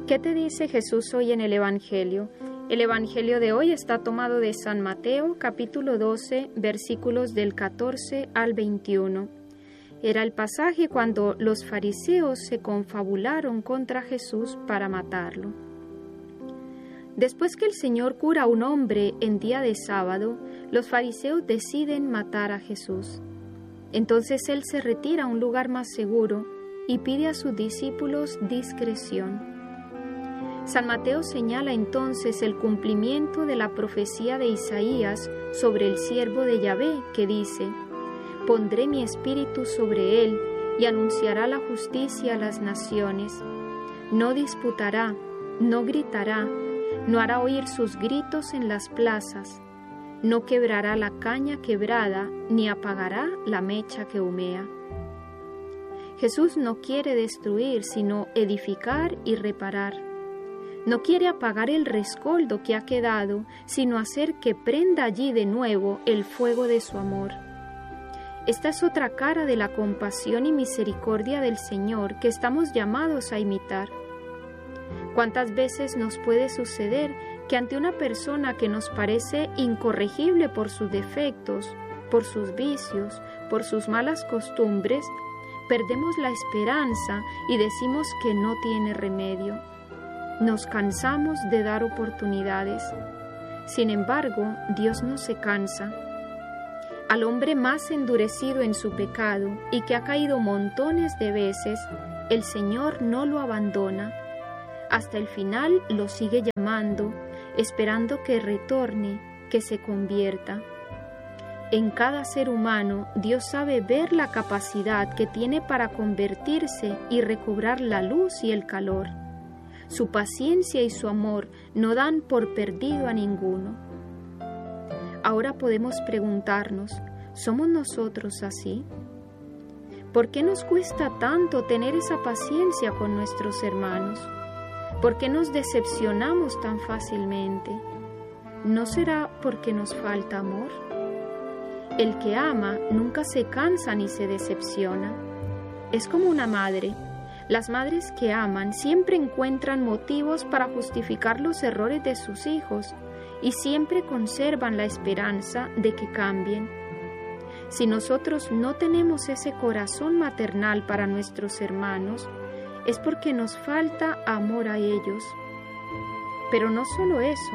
¿Qué te dice Jesús hoy en el Evangelio? El Evangelio de hoy está tomado de San Mateo, capítulo 12, versículos del 14 al 21. Era el pasaje cuando los fariseos se confabularon contra Jesús para matarlo. Después que el Señor cura a un hombre en día de sábado, los fariseos deciden matar a Jesús. Entonces Él se retira a un lugar más seguro y pide a sus discípulos discreción. San Mateo señala entonces el cumplimiento de la profecía de Isaías sobre el siervo de Yahvé, que dice: «Pondré mi espíritu sobre él y anunciará la justicia a las naciones. No disputará, no gritará, no hará oír sus gritos en las plazas, no quebrará la caña quebrada, ni apagará la mecha que humea». Jesús no quiere destruir, sino edificar y reparar. No quiere apagar el rescoldo que ha quedado, sino hacer que prenda allí de nuevo el fuego de su amor. Esta es otra cara de la compasión y misericordia del Señor que estamos llamados a imitar. ¿Cuántas veces nos puede suceder que ante una persona que nos parece incorregible por sus defectos, por sus vicios, por sus malas costumbres, perdemos la esperanza y decimos que no tiene remedio? Nos cansamos de dar oportunidades. Sin embargo, Dios no se cansa. Al hombre más endurecido en su pecado y que ha caído montones de veces, el Señor no lo abandona. Hasta el final lo sigue llamando, esperando que retorne, que se convierta. En cada ser humano, Dios sabe ver la capacidad que tiene para convertirse y recobrar la luz y el calor. Su paciencia y su amor no dan por perdido a ninguno. Ahora podemos preguntarnos, ¿somos nosotros así? ¿Por qué nos cuesta tanto tener esa paciencia con nuestros hermanos? ¿Por qué nos decepcionamos tan fácilmente? ¿No será porque nos falta amor? El que ama nunca se cansa ni se decepciona. Es como una madre. Las madres que aman siempre encuentran motivos para justificar los errores de sus hijos y siempre conservan la esperanza de que cambien. Si nosotros no tenemos ese corazón maternal para nuestros hermanos, es porque nos falta amor a ellos. Pero no solo eso,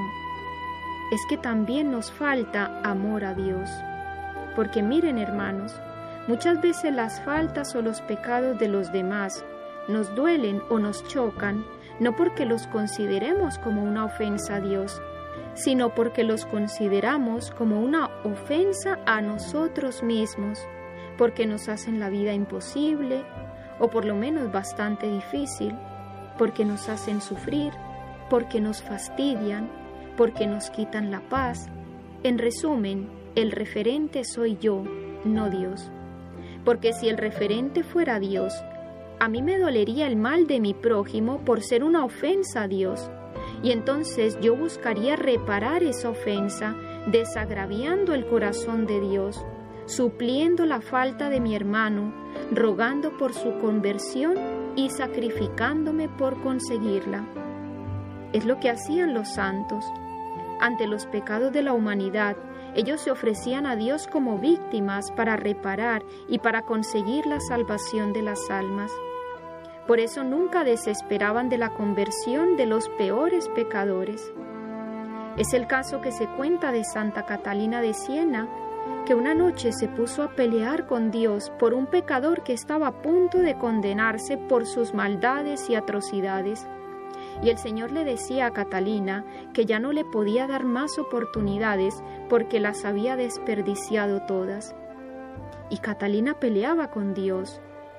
es que también nos falta amor a Dios. Porque miren, hermanos, muchas veces las faltas o los pecados de los demás nos duelen o nos chocan, no porque los consideremos como una ofensa a Dios, sino porque los consideramos como una ofensa a nosotros mismos, porque nos hacen la vida imposible, o por lo menos bastante difícil, porque nos hacen sufrir, porque nos fastidian, porque nos quitan la paz. En resumen, el referente soy yo, no Dios. Porque si el referente fuera Dios, a mí me dolería el mal de mi prójimo por ser una ofensa a Dios, y entonces yo buscaría reparar esa ofensa, desagraviando el corazón de Dios, supliendo la falta de mi hermano, rogando por su conversión y sacrificándome por conseguirla. Es lo que hacían los santos. Ante los pecados de la humanidad, ellos se ofrecían a Dios como víctimas para reparar y para conseguir la salvación de las almas. Por eso nunca desesperaban de la conversión de los peores pecadores. Es el caso que se cuenta de Santa Catalina de Siena, que una noche se puso a pelear con Dios por un pecador que estaba a punto de condenarse por sus maldades y atrocidades. Y el Señor le decía a Catalina que ya no le podía dar más oportunidades porque las había desperdiciado todas. Y Catalina peleaba con Dios.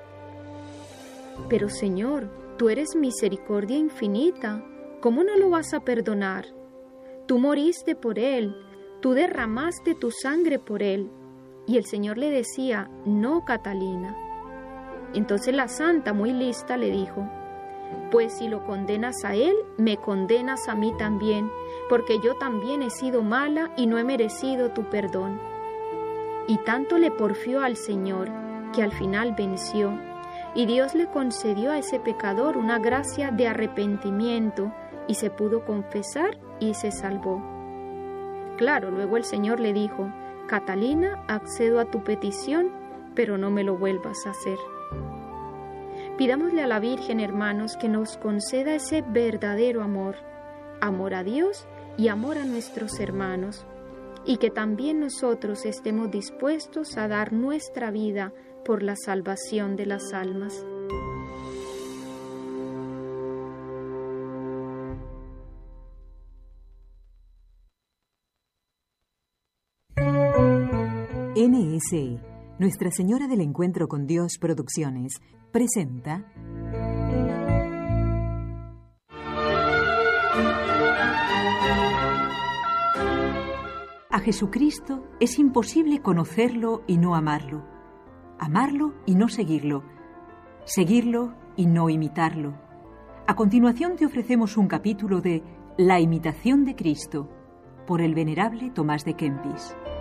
Pero Señor, tú eres misericordia infinita, ¿cómo no lo vas a perdonar? Tú moriste por él, tú derramaste tu sangre por él. Y el Señor le decía, no, Catalina. Entonces la santa, muy lista, le dijo, pues si lo condenas a él, me condenas a mí también, porque yo también he sido mala y no he merecido tu perdón. Y tanto le porfió al Señor, que al final venció, y Dios le concedió a ese pecador una gracia de arrepentimiento y se pudo confesar y se salvó. Claro, luego el Señor le dijo: Catalina, accedo a tu petición, pero no me lo vuelvas a hacer. Pidámosle a la Virgen, hermanos, que nos conceda ese verdadero amor, amor a Dios y amor a nuestros hermanos, y que también nosotros estemos dispuestos a dar nuestra vida por la salvación de las almas. NSE, Nuestra Señora del Encuentro con Dios Producciones, presenta A Jesucristo es imposible conocerlo y no amarlo, amarlo y no seguirlo, seguirlo y no imitarlo. A continuación te ofrecemos un capítulo de La imitación de Cristo, por el venerable Tomás de Kempis.